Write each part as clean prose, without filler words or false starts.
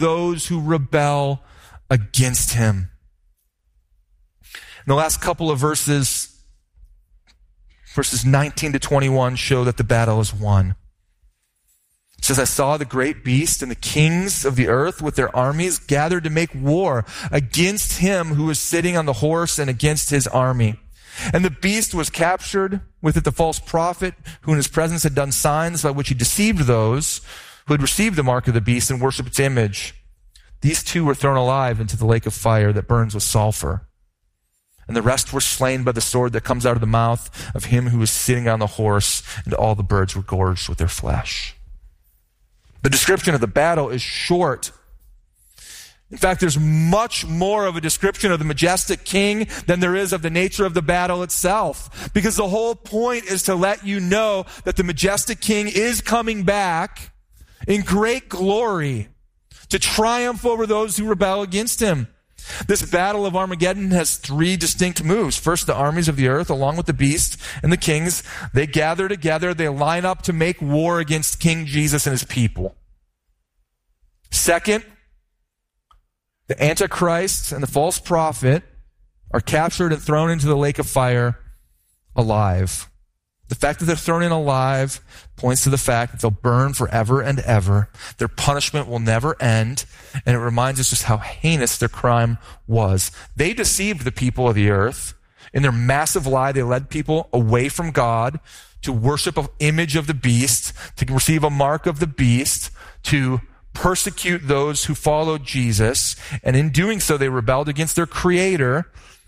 those who rebel against him. And the last couple of verses 19 to 21, show that the battle is won. It says, I saw the great beast and the kings of the earth with their armies gathered to make war against him who was sitting on the horse and against his army. And the beast was captured, with it the false prophet, who in his presence had done signs by which he deceived those who had received the mark of the beast and worshipped its image. These two were thrown alive into the lake of fire that burns with sulfur. And the rest were slain by the sword that comes out of the mouth of him who was sitting on the horse, and all the birds were gorged with their flesh. The description of the battle is short. In fact, there's much more of a description of the majestic king than there is of the nature of the battle itself. Because the whole point is to let you know that the majestic king is coming back in great glory to triumph over those who rebel against him. This battle of Armageddon has three distinct moves. First, the armies of the earth, along with the beast and the kings, they gather together, they line up to make war against King Jesus and his people. Second, the Antichrist and the false prophet are captured and thrown into the lake of fire alive. The fact that they're thrown in alive points to the fact that they'll burn forever and ever. Their punishment will never end, and it reminds us just how heinous their crime was. They deceived the people of the earth. In their massive lie, they led people away from God to worship an image of the beast, to receive a mark of the beast, to persecute those who followed Jesus, and in doing so, they rebelled against their Creator.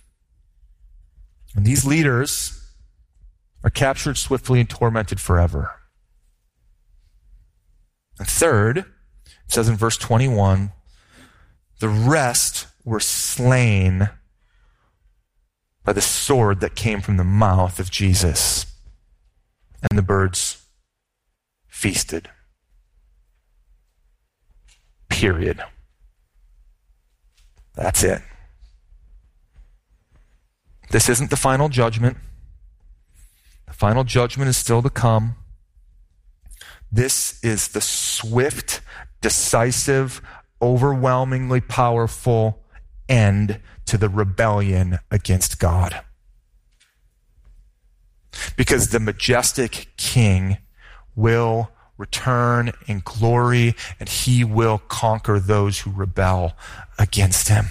And these leaders are captured swiftly and tormented forever. And third, it says in verse 21, the rest were slain by the sword that came from the mouth of Jesus, and the birds feasted. Period. That's it. This isn't the final judgment. The final judgment is still to come. This is the swift, decisive, overwhelmingly powerful end to the rebellion against God. Because the majestic king will return in glory, and he will conquer those who rebel against him.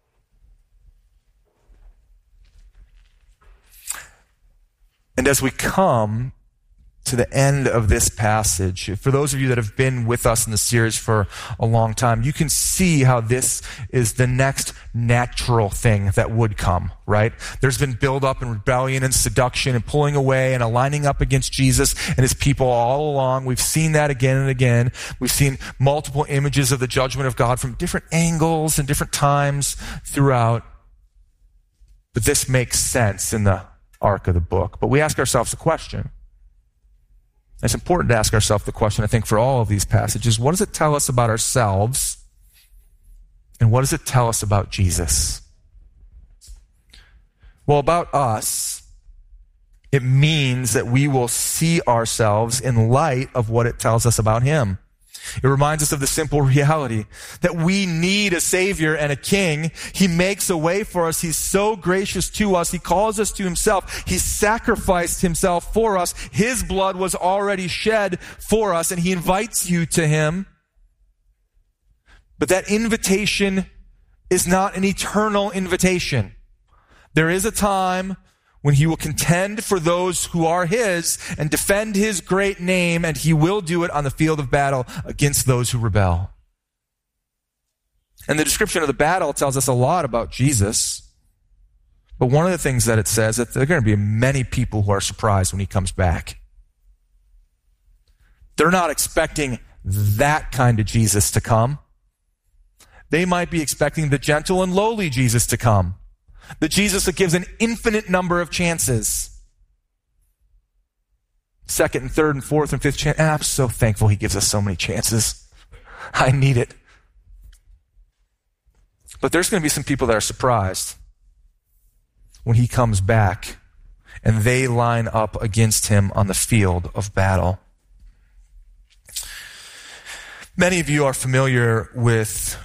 And as we come to the end of this passage, for those of you that have been with us in the series for a long time, you can see how this is the next natural thing that would come, right? There's been build-up and rebellion and seduction and pulling away and aligning up against Jesus and his people all along. We've seen that again and again. We've seen multiple images of the judgment of God from different angles and different times throughout. But this makes sense in the arc of the book. But we ask ourselves a question. It's important to ask ourselves the question, I think, for all of these passages. What does it tell us about ourselves? And what does it tell us about Jesus? Well, about us, it means that we will see ourselves in light of what it tells us about him. It reminds us of the simple reality that we need a Savior and a King. He makes a way for us. He's so gracious to us. He calls us to himself. He sacrificed himself for us. His blood was already shed for us, and he invites you to him. But that invitation is not an eternal invitation. There is a time when he will contend for those who are his and defend his great name, and he will do it on the field of battle against those who rebel. And the description of the battle tells us a lot about Jesus. But one of the things that it says is that there are going to be many people who are surprised when he comes back. They're not expecting that kind of Jesus to come. They might be expecting the gentle and lowly Jesus to come. The Jesus that gives an infinite number of chances. Second and third and fourth and fifth chance. And I'm so thankful he gives us so many chances. I need it. But there's going to be some people that are surprised when he comes back and they line up against him on the field of battle. Many of you are familiar with